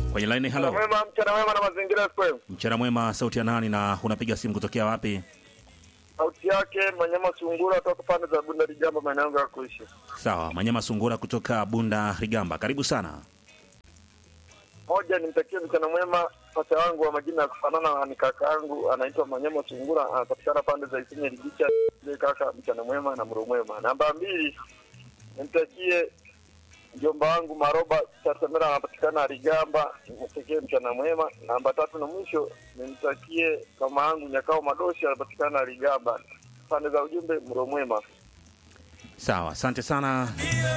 Kwenye line, hello. Mchana mwema na mazingira FM. Mchana mwema, sauti ya nani na unapiga simu kutokea wapi? Sauti yake Manyama Sungura toka pande za Bunda Rigamba, maeneo yangu ya kuishi. Sawa, Manyama Sungura kutoka Bunda Rigamba. Karibu sana. Moja, nimtakie mchana mwema pacha wangu wa majina ya kufanana ni kaka yangu anaitwa Manyama Sungura, anapatikana pande za Isinye Ligicha. Kaka, mchana mwema na mro mwema. Namba 2, nimtakie mjomba wangu Maroba Tatamera, anapatikana Rigamba, nimtakie mchana mwema. Namba 3 na mwisho, nimtakie kama yangu Nyakao Madoshi, anapatikana Rigamba. Pande za ujumbe, mro mwema. Sawa, asante sana.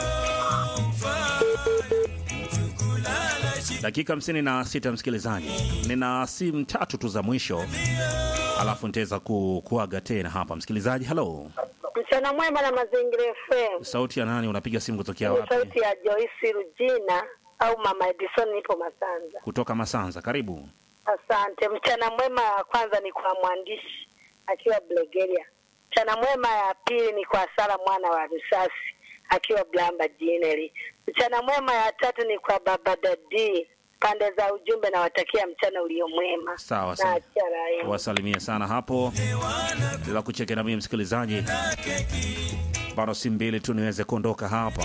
Dakika 56 msikilizaji. Nina simu 3 tu za mwisho. Alafu nitaweza kuaga tena hapa msikilizaji. Hello. Mchana mwema na mazingira FM. Sauti ya nani unapiga simu kutokea wapi? Sauti ya Joyce Rugina au Mama Edison, nipo Masanza. Kutoka Masanza, karibu. Asante. Mchana mwema ya kwanza ni kwa mwandishi akiwa Blegeria. Mchana mwema ya pili ni kwa Sara mwana wa Rusasi akiwa Blamba Jineri. Mchana mwema ya tatu ni kwa Baba Dadi. Pande za ujumbe na watakia mchana ulio mwema. Sawa sawa. Wasalimia sana hapo. Bila kucheka na mimi msikilizaji. Bado si mbili tu niweze kuondoka hapa.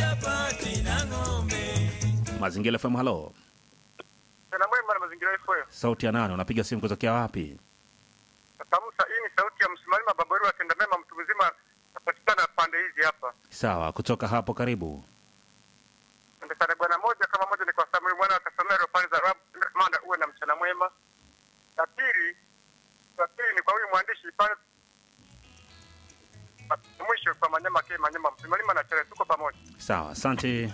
Mazingira FM, hello. Mchana mwema na mazingira FM. Sauti ya nani unapiga simu kutokea wapi? Tamusa, hii ni sauti ya msimamizi Babaru wa Tenda Mema, mtu mzima napatikana pande hizi hapa. Sawa, kutoka hapo karibu. Ndesana bwana moja kama moja ni kwa Samuel mwana wa Kasamero pande za Rabu, manda uwe na mchana mwema. Ya pili ni kwa huyu mwandishi pale mwisho kwa Manyama msimamizi na Chere, tuko pamoja. Sawa, asante.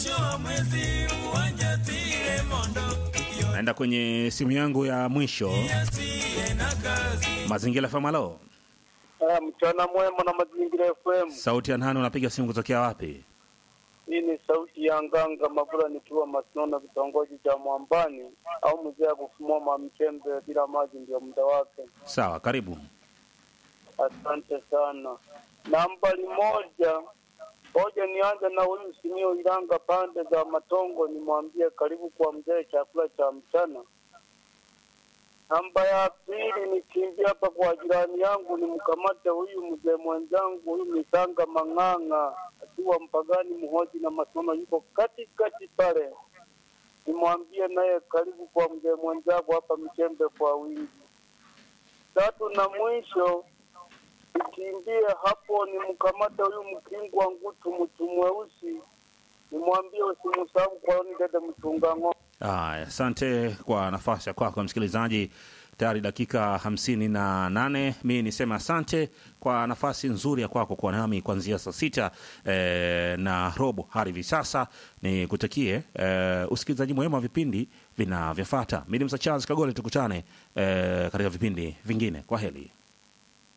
Naenda kwenye simu yangu ya mwisho. Mazingira FM, hello. Mchana mwema na mazingira FM. Sauti ya nani unapiga simu kutokea wapi? Hii ni sauti ya Nganga Mabula nikiwa Masnona kitongoji cha Mwambani au mzee ya kufumua mamchembe bila maji ndio muda wake. Sawa, karibu. Asante sana. Nambari moja nianze na huyu Simio Iranga pande za Matongo, nimwambie karibu kwa mzee chakula cha mchana. Namba ya pili nikimbia hapa kwa jirani yangu nimkamate huyu mzee mwenzangu huyu Misanga Mang'anga akiwa Mpagani Muhoji na Masono yuko katikati pale. Nimwambie naye karibu kwa mzee mwenzangu hapa Mchembe kwa wingi. 3 na mwisho nikimbie hapo nimkamate huyu Mkingu wa Ngutu mtu mweusi. Nimwambie usimsahau kwa ndede mchunga ng'ombe. Asante kwa nafasi ya kwako msikilizaji. Tayari dakika 58. Mimi nisema asante kwa nafasi nzuri ya kwako kwa nami kuanzia saa 6 na robo hadi hivi sasa. Nikutakie usikilizaji mwema wa vipindi vinavyofuata. Mimi ni Msa Charles Kagole, tukutane katika vipindi vingine. Kwa heri.